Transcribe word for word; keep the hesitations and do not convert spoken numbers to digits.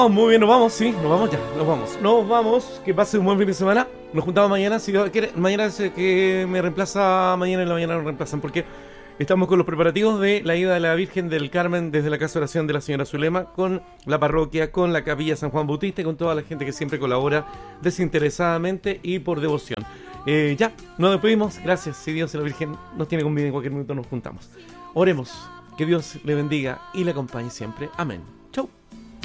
Oh, muy bien, nos vamos, sí, nos vamos ya, nos vamos. Nos vamos, que pase un buen fin de semana. Nos juntamos mañana, si Dios quiere. Mañana es el que me reemplaza, mañana en la mañana nos reemplazan, porque estamos con los preparativos de la ida de la Virgen del Carmen desde la Casa de Oración de la Señora Zulema, con la parroquia, con la Capilla San Juan Bautista y con toda la gente que siempre colabora desinteresadamente y por devoción. Eh, ya, nos despedimos, gracias. Si Dios y la Virgen nos tiene con vida, en cualquier minuto nos juntamos. Oremos, que Dios le bendiga y le acompañe siempre. Amén.